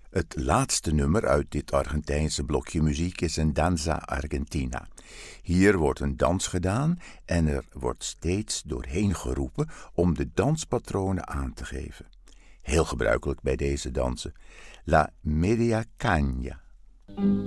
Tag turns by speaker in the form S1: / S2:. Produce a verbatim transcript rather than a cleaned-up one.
S1: Het laatste nummer uit dit Argentijnse blokje muziek is een danza argentina. Hier wordt een dans gedaan en er wordt steeds doorheen geroepen om de danspatronen aan te geven. Heel gebruikelijk bij deze dansen. La media caña.